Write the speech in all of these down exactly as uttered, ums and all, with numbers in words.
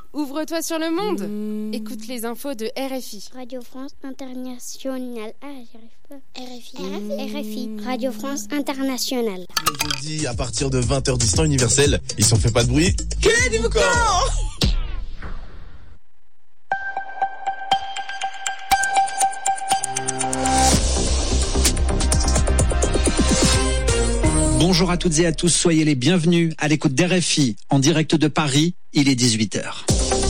Ouvre-toi sur le monde. Mmh. Écoute les infos de R F I. Radio France Internationale. Ah, j'y arrive pas. R F I. Mmh. R F I. Radio France Internationale. Le jeudi, à partir de vingt heures dix temps universel, ils sont fait pas de bruit. Quel du corps. Bonjour à toutes et à tous, soyez les bienvenus à l'écoute d'R F I, en direct de Paris, il est dix-huit heures.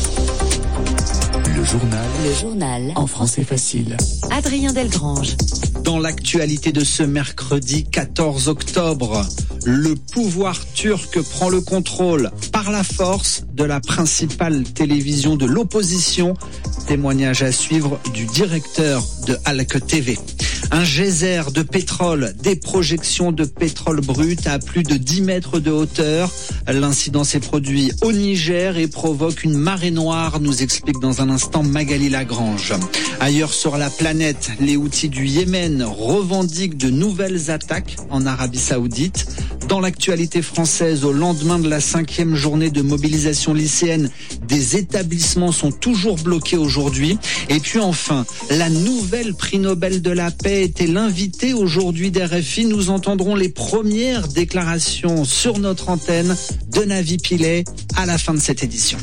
Le journal. Le journal. En français facile. Adrien Delgrange. Dans l'actualité de ce mercredi quatorze octobre, le pouvoir turc prend le contrôle par la force de la principale télévision de l'opposition. Témoignage à suivre du directeur de Halk T V. Un geyser de pétrole, des projections de pétrole brut à plus de dix mètres de hauteur. L'incident s'est produit au Niger et provoque une marée noire, nous explique dans un instant Magali Lagrange. Ailleurs sur la planète, les Houthis du Yémen revendiquent de nouvelles attaques en Arabie Saoudite. Dans l'actualité française, au lendemain de la cinquième journée de mobilisation lycéenne, des établissements sont toujours bloqués aujourd'hui. Et puis enfin, la nouvelle prix Nobel de la paix était l'invité aujourd'hui d'R F I. Nous entendrons les premières déclarations sur notre antenne de Navi Pillay à la fin de cette édition.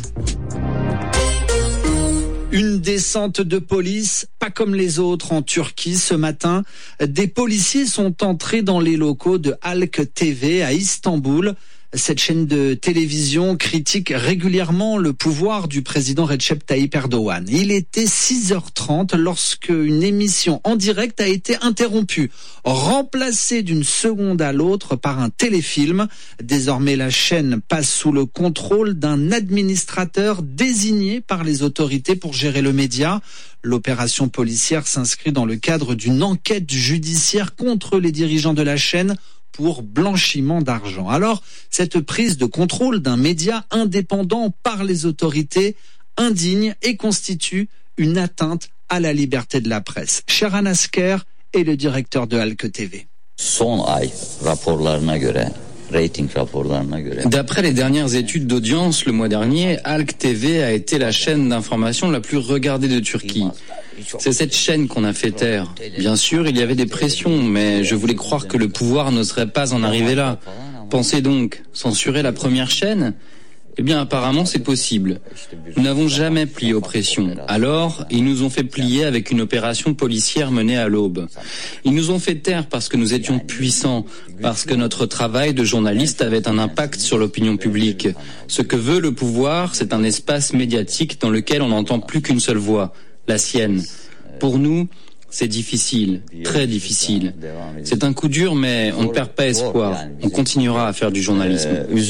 Une descente de police, pas comme les autres en Turquie ce matin. Des policiers sont entrés dans les locaux de Halk T V à Istanbul. Cette chaîne de télévision critique régulièrement le pouvoir du président Recep Tayyip Erdogan. Il était six heures trente lorsque une émission en direct a été interrompue, remplacée d'une seconde à l'autre par un téléfilm. Désormais, la chaîne passe sous le contrôle d'un administrateur désigné par les autorités pour gérer le média. L'opération policière s'inscrit dans le cadre d'une enquête judiciaire contre les dirigeants de la chaîne pour blanchiment d'argent. Alors, cette prise de contrôle d'un média indépendant par les autorités indigne et constitue une atteinte à la liberté de la presse. Şeran Asker est le directeur de Halk T V. Son ay raporlarına göre D'après les dernières études d'audience, le mois dernier, Halk T V a été la chaîne d'information la plus regardée de Turquie. C'est cette chaîne qu'on a fait taire. Bien sûr, il y avait des pressions, mais je voulais croire que le pouvoir ne serait pas en arrivé là. Pensez donc, censurer la première chaîne ? Eh bien, apparemment, c'est possible. Nous n'avons jamais plié aux pressions. Alors, ils nous ont fait plier avec une opération policière menée à l'aube. Ils nous ont fait taire parce que nous étions puissants, parce que notre travail de journaliste avait un impact sur l'opinion publique. Ce que veut le pouvoir, c'est un espace médiatique dans lequel on n'entend plus qu'une seule voix, la sienne. Pour nous, c'est difficile, très difficile. C'est un coup dur, mais on ne perd pas espoir. On continuera à faire du journalisme.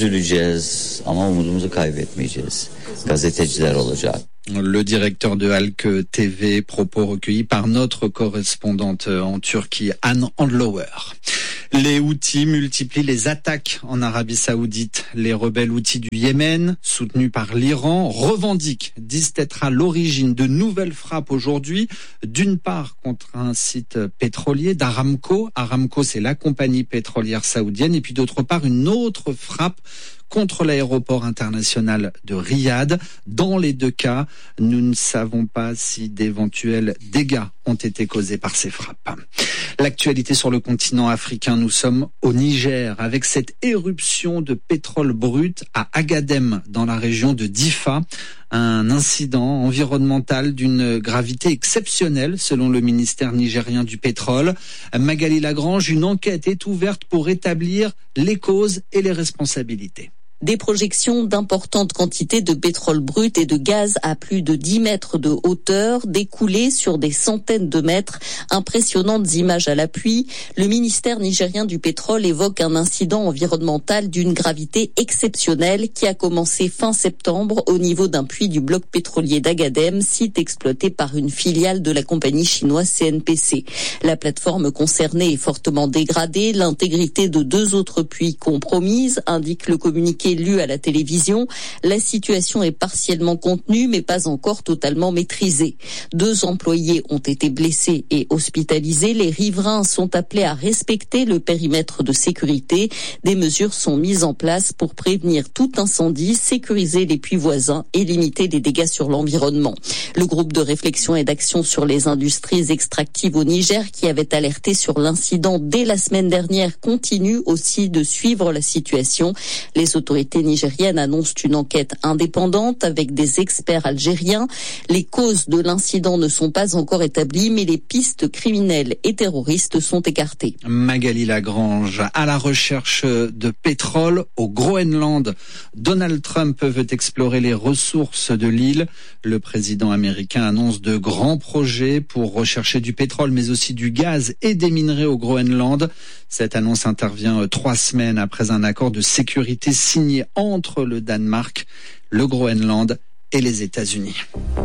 Le directeur de Halk T V, propos recueillis par notre correspondante en Turquie, Anne Andlauer. Les Houthis multiplient les attaques en Arabie Saoudite. Les rebelles Houthis du Yémen, soutenus par l'Iran, revendiquent, disent être à l'origine de nouvelles frappes aujourd'hui. D'une part, contre un site pétrolier d'Aramco. Aramco, c'est la compagnie pétrolière saoudienne. Et puis d'autre part, une autre frappe contre l'aéroport international de Riyad. Dans les deux cas, nous ne savons pas si d'éventuels dégâts ont été causés par ces frappes. L'actualité sur le continent africain, nous sommes au Niger avec cette éruption de pétrole brut à Agadem dans la région de Difa. Un incident environnemental d'une gravité exceptionnelle selon le ministère nigérien du pétrole. Magali Lagrange, une enquête est ouverte pour établir les causes et les responsabilités. Des projections d'importantes quantités de pétrole brut et de gaz à plus de dix mètres de hauteur, découlées sur des centaines de mètres. Impressionnantes images à l'appui. Le ministère nigérien du pétrole évoque un incident environnemental d'une gravité exceptionnelle qui a commencé fin septembre au niveau d'un puits du bloc pétrolier d'Agadem, site exploité par une filiale de la compagnie chinoise C N P C. La plateforme concernée est fortement dégradée. L'intégrité de deux autres puits compromise, indique le communiqué images lues à la télévision. La situation est partiellement contenue, mais pas encore totalement maîtrisée. Deux employés ont été blessés et hospitalisés. Les riverains sont appelés à respecter le périmètre de sécurité. Des mesures sont mises en place pour prévenir tout incendie, sécuriser les puits voisins et limiter les dégâts sur l'environnement. Le groupe de réflexion et d'action sur les industries extractives au Niger, qui avait alerté sur l'incident dès la semaine dernière, continue aussi de suivre la situation. Les autorités nigériennes annoncent une enquête indépendante avec des experts algériens. Les causes de l'incident ne sont pas encore établies, mais les pistes criminelles et terroristes sont écartées. Magali Lagrange, à la recherche de pétrole au Groenland. Donald Trump veut explorer les ressources de l'île. Le président américain annonce de grands projets pour rechercher du pétrole, mais aussi du gaz et des minerais au Groenland. Cette annonce intervient trois semaines après un accord de sécurité signé entre le Danemark, le Groenland et les États-Unis.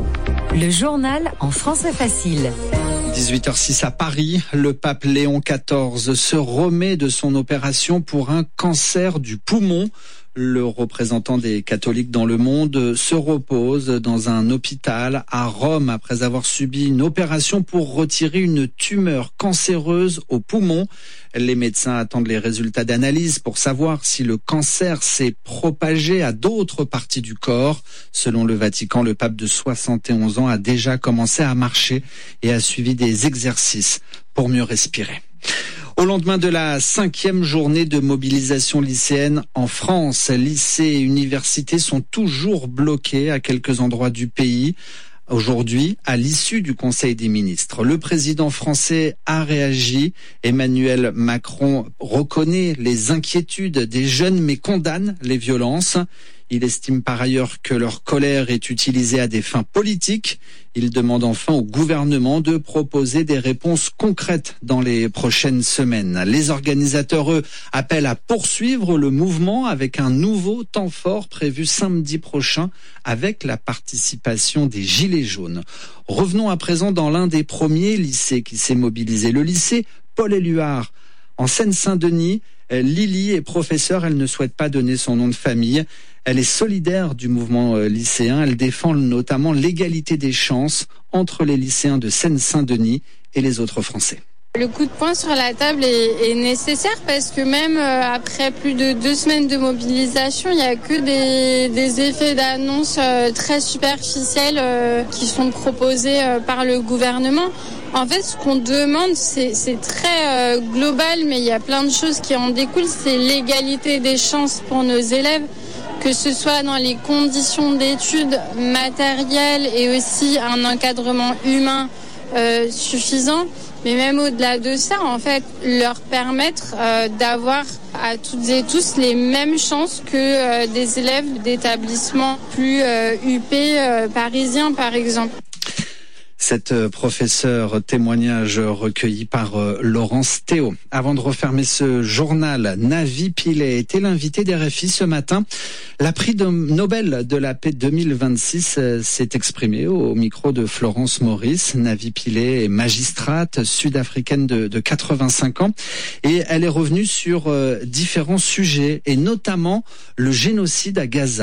Le journal en français facile. dix-huit heures six à Paris, le pape Léon quatorze se remet de son opération pour un cancer du poumon. Le représentant des catholiques dans le monde se repose dans un hôpital à Rome après avoir subi une opération pour retirer une tumeur cancéreuse au poumon. Les médecins attendent les résultats d'analyse pour savoir si le cancer s'est propagé à d'autres parties du corps. Selon le Vatican, le pape de soixante et onze ans a déjà commencé à marcher et a suivi des exercices pour mieux respirer. Au lendemain de la cinquième journée de mobilisation lycéenne en France, lycées et universités sont toujours bloqués à quelques endroits du pays. Aujourd'hui, à l'issue du Conseil des ministres, le président français a réagi. Emmanuel Macron reconnaît les inquiétudes des jeunes mais condamne les violences. Il estime par ailleurs que leur colère est utilisée à des fins politiques. Il demande enfin au gouvernement de proposer des réponses concrètes dans les prochaines semaines. Les organisateurs, eux, appellent à poursuivre le mouvement avec un nouveau temps fort prévu samedi prochain avec la participation des Gilets jaunes. Revenons à présent dans l'un des premiers lycées qui s'est mobilisé, le lycée Paul-Éluard en Seine-Saint-Denis. Lily est professeure, elle ne souhaite pas donner son nom de famille. Elle est solidaire du mouvement lycéen, elle défend notamment l'égalité des chances entre les lycéens de Seine-Saint-Denis et les autres Français. Le coup de poing sur la table est, est nécessaire parce que même euh, après plus de deux semaines de mobilisation, il n'y a que des, des effets d'annonce euh, très superficiels euh, qui sont proposés euh, par le gouvernement. En fait, ce qu'on demande, c'est, c'est très euh, global, mais il y a plein de choses qui en découlent. C'est l'égalité des chances pour nos élèves, que ce soit dans les conditions d'études matérielles et aussi un encadrement humain euh, suffisant. Mais même au-delà de ça, en fait, leur permettre euh, d'avoir à toutes et tous les mêmes chances que euh, des élèves d'établissements plus euh, huppés euh, parisiens, par exemple. Cette professeure, témoignage recueilli par Laurence Théo. Avant de refermer ce journal, Navi Pillay était l'invité d'R F I ce matin. La prix de Nobel de la paix deux mille vingt-six s'est exprimée au micro de Florence Maurice. Navi Pillay est magistrate sud-africaine de, de quatre-vingt-cinq ans et elle est revenue sur différents sujets et notamment le génocide à Gaza.